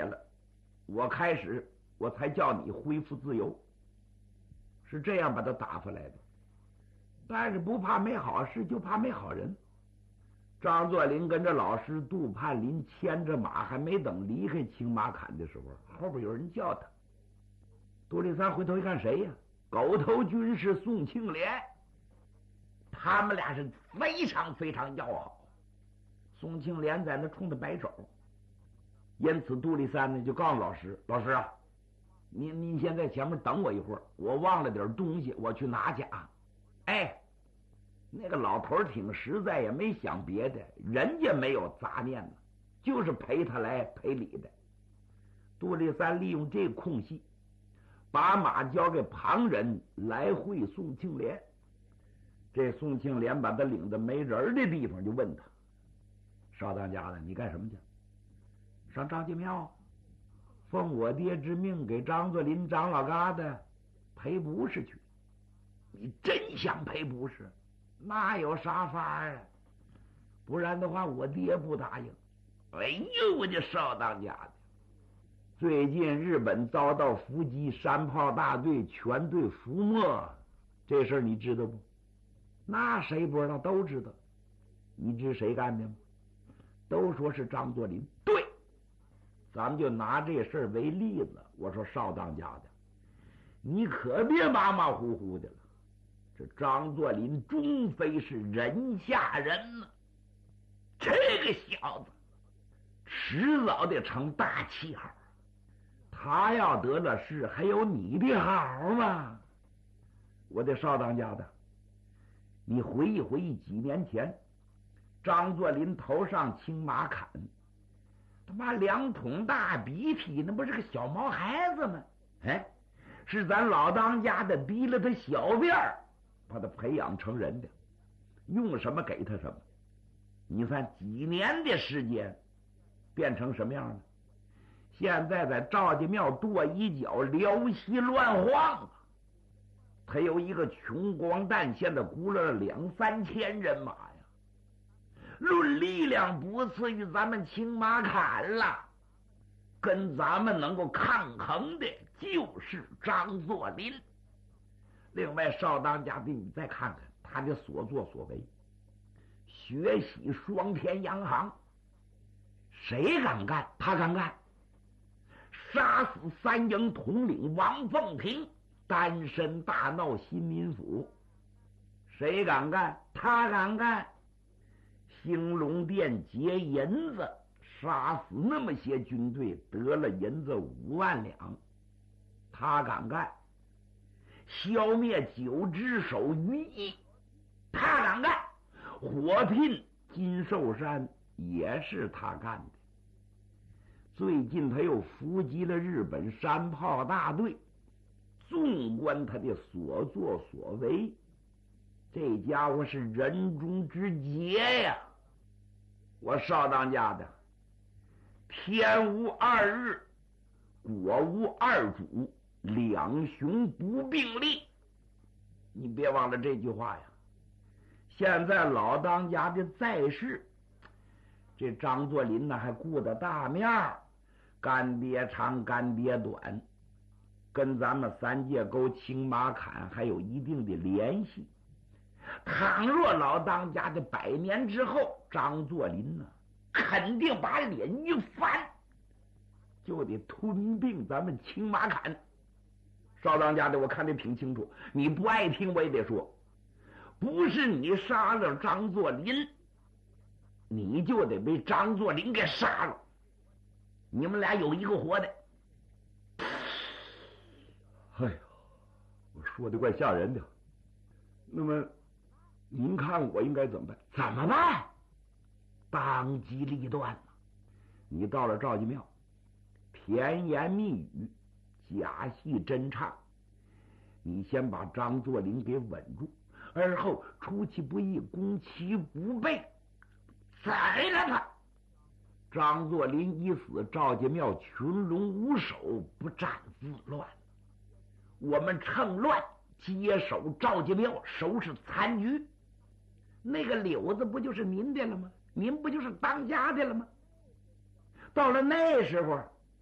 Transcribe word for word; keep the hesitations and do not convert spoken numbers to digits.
解了，我开始我才叫你恢复自由，是这样把他打发来的。但是不怕没好事，就怕没好人。张作霖跟着老师杜盼林牵着马，还没等离开青马坎的时候，后边有人叫他。杜立三回头一看，谁呀？狗头军师宋庆龄。他们俩是非常非常要好。宋庆龄在那冲他摆手，因此杜立三呢就告诉老师：“老师啊，您您先在前面等我一会儿，我忘了点东西，我去拿去啊。”哎。那个老头挺实在，也没想别的，人家没有杂念呢，就是陪他来赔礼的。杜立三利用这空隙，把马交给旁人来会宋庆龄。这宋庆龄把他领到没人的地方，就问他：“少当家的，你干什么去？”“上张家庙，奉我爹之命，给张作霖张老疙瘩赔不是去。”“你真想赔不是？那有啥法啊？不然的话，我爹不答应。”“哎呦，我这少当家的！最近日本遭到伏击，山炮大队全队覆没，这事儿你知道不？”“那谁不知道？都知道。你知谁干的吗？都说是张作霖。对，咱们就拿这事儿为例子。我说少当家的，你可别马马虎虎的了。这张作霖终非是人下人呢，这个小子迟早得成大气号。他要得了势，还有你的好吗？我的少当家的，你回忆回忆几年前，张作霖头上青马坎，他妈两桶大鼻涕，那不是个小毛孩子吗？哎，是咱老当家的逼了他小辫儿，把他培养成人的，用什么给他什么。你看几年的时间变成什么样了？现在在赵家庙跺一脚，撩席乱晃啊！他有一个穷光蛋，现在雇了两三千人马呀，论力量不次于咱们青马坎了。跟咱们能够抗衡的就是张作霖。另外，少当家的，你再看看他的所作所为，学习双田洋行，谁敢干？他敢干。杀死三营统领王凤亭，单身大闹新民府，谁敢干？他敢干。兴隆殿劫银子，杀死那么些军队，得了银子五万两，他敢干。消灭九只手于毅，他敢干。火拼金寿山，也是他干的。最近他又伏击了日本山炮大队，纵观他的所作所为，这家伙是人中之杰呀！我少当家的，天无二日，国无二主，两雄不并立。你别忘了这句话呀！现在老当家的在世，这张作霖呢还顾得大面儿，干爹长干爹短，跟咱们三界沟青马坎还有一定的联系。倘若老当家的百年之后，张作霖呢肯定把脸一翻，就得吞并咱们青马坎。少当家的，我看得挺清楚，你不爱听我也得说，不是你杀了张作霖，你就得被张作霖给杀了。你们俩有一个活的。哎呀，我说的怪吓人的。那么您看我应该怎么办？怎么办？当机立断。你到了赵家庙，甜言蜜语，假戏真唱，你先把张作霖给稳住，而后出其不意，攻其不备，宰了他。张作霖一死，赵家庙群龙无首，不战自乱。我们趁乱接手赵家庙，收拾残局。那个柳子不就是您的了吗？您不就是当家的了吗？到了那时候，